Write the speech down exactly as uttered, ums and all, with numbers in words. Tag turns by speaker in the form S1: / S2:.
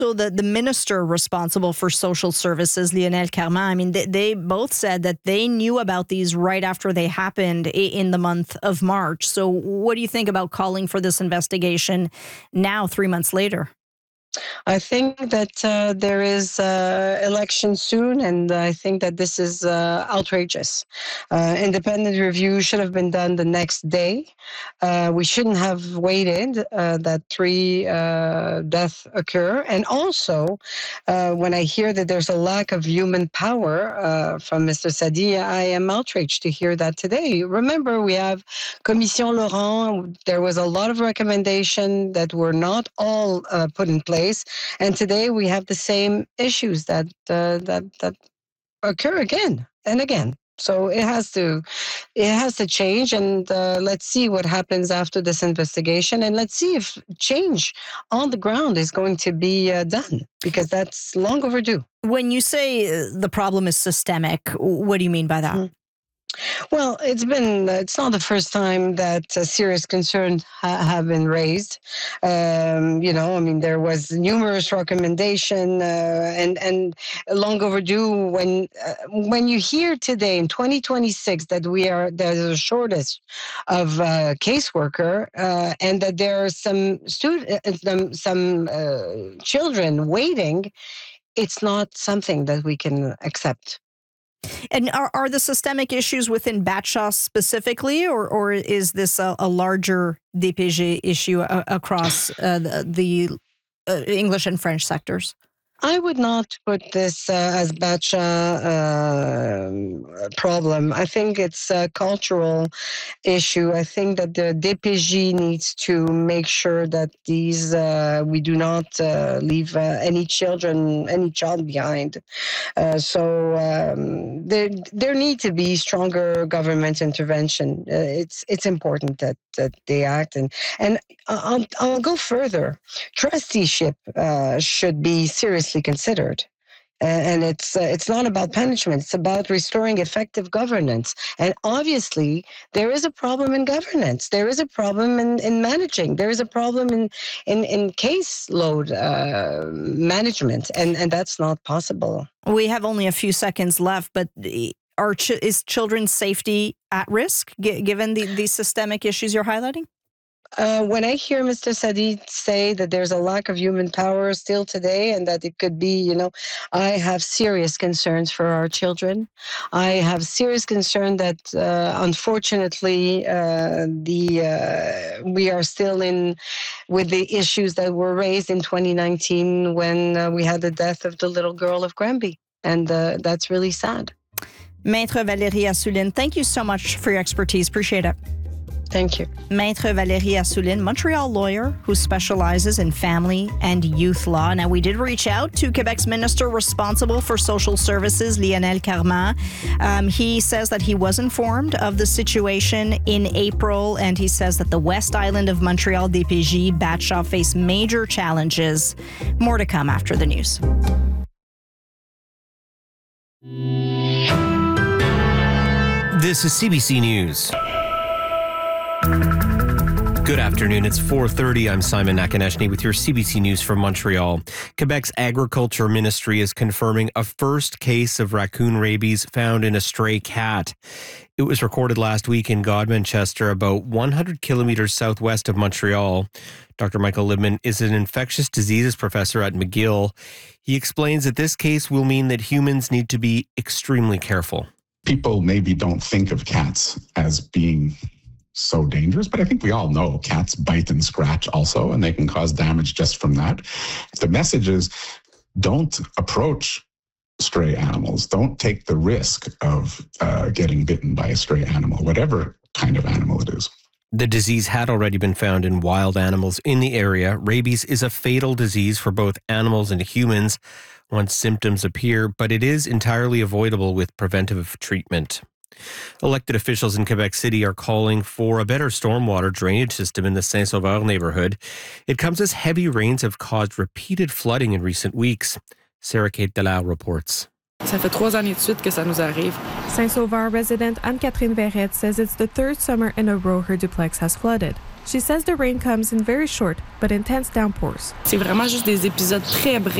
S1: So the, the minister responsible for social services, Lionel Carman, I mean, they, they both said that they knew about these right after they happened in the month of March. So what do you think about calling for this investigation now, three months later?
S2: I think that uh, there is uh, election soon, and I think that this is uh, outrageous. Uh, independent review should have been done the next day. Uh, we shouldn't have waited uh, that three uh, deaths occur. And also, uh, when I hear that there's a lack of human power uh, from Mister Sadi, I am outraged to hear that today. Remember, we have Commission Laurent. There was a lot of recommendations that were not all uh, put in place. And today we have the same issues that uh, that that occur again and again. So it has to it has to change, and uh, let's see what happens after this investigation, and let's see if change on the ground is going to be uh, done, because that's long overdue.
S1: When you say the problem is systemic, what do you mean by that? Mm-hmm.
S2: Well, it's been, it's not the first time that uh, serious concerns ha- have been raised. Um, you know, I mean, there was numerous recommendation uh, and, and long overdue. When, uh, when you hear today in twenty twenty-six that we are, there's a shortage of uh, caseworker uh, and that there are some students, some, some uh, children waiting, it's not something that we can accept.
S1: And are, are the systemic issues within Batcha specifically, or or is this a, a larger D P G issue a, across uh, the, the uh, English and French sectors?
S2: I would not put this uh, as Batcha uh, problem. I think it's a cultural issue. I think that the D P G needs to make sure that these uh, we do not uh, leave uh, any children, any child behind. Uh, so um, there there need to be stronger government intervention. Uh, it's it's important that, that they act, and and I'll I'll go further. Trusteeship uh, should be seriously considered. And it's uh, it's not about punishment. It's about restoring effective governance. And obviously, there is a problem in governance. There is a problem in, in managing. There is a problem in in, in caseload uh, management, and, and that's not possible.
S1: We have only a few seconds left, but are ch- is children's safety at risk, g- given the, the systemic issues you're highlighting?
S2: Uh, when I hear Mister Sadi say that there's a lack of human power still today, and that it could be, you know, I have serious concerns for our children. I have serious concern that, uh, unfortunately, uh, the uh, we are still in with the issues that were raised in twenty nineteen when uh, we had the death of the little girl of Granby, and uh, that's really sad.
S1: Maître Valérie Assouline, thank you so much for your expertise. Appreciate it.
S2: Thank you.
S1: Maître Valérie Assouline, Montreal lawyer who specializes in family and youth law. Now, we did reach out to Quebec's minister responsible for social services, Lionel Carman. Um, he says that he was informed of the situation in April, and he says that the West Island of Montreal D P G, Batcha, face major challenges. More to come after the news.
S3: This is C B C News. Good afternoon. It's four thirty. I'm Simon Nakaneshny with your C B C News from Montreal. Quebec's Agriculture Ministry is confirming a first case of raccoon rabies found in a stray cat. It was recorded last week in Godmanchester, about one hundred kilometers southwest of Montreal. Doctor Michael Libman is an infectious diseases professor at McGill. He explains that this case will mean that humans need to be extremely careful.
S4: People maybe don't think of cats as being so dangerous, but I think we all know cats bite and scratch also, and they can cause damage just from that. The message is, don't approach stray animals. Don't take the risk of uh, getting bitten by a stray animal, whatever kind of animal it is.
S3: The disease had already been found in wild animals in the area. Rabies is a fatal disease for both animals and humans once symptoms appear, but it is entirely avoidable with preventive treatment. Elected officials in Quebec City are calling for a better stormwater drainage system in the Saint-Sauveur neighborhood. It comes as heavy rains have caused repeated flooding in recent weeks. Sarah-Kate Delao reports.
S5: Ça fait trois années de suite que ça nous arrive.
S6: Saint-Sauveur resident Anne-Catherine Verrette says it's the third summer in a row her duplex has flooded. She says the rain comes in very short but intense downpours.
S5: C'est vraiment juste des épisodes très brefs.